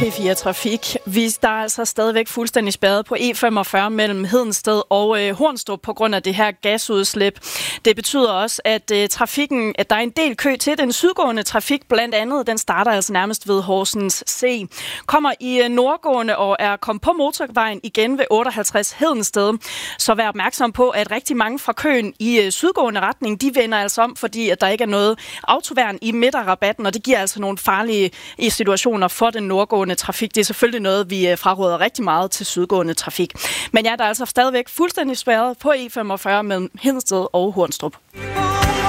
P4 Trafik. Der er altså stadigvæk fuldstændig spærret på E45 mellem Hedensted og Hornstrup på grund af det her gasudslip. Det betyder også, at at der er en del kø til den sydgående trafik, blandt andet. Den starter altså nærmest ved Horsens C. Kommer i nordgående og er kommet på motorvejen igen ved 58 Hedensted. Så vær opmærksom på, at rigtig mange fra køen i sydgående retning, de vender altså om, fordi at der ikke er noget autoværn i midterrabatten, og det giver altså nogle farlige situationer for den nordgående trafik. Det er selvfølgelig noget, vi fraråder rigtig meget til sydgående trafik. Men ja, der er altså stadigvæk fuldstændig spærret på E45 mellem Hedensted og Hornstrup.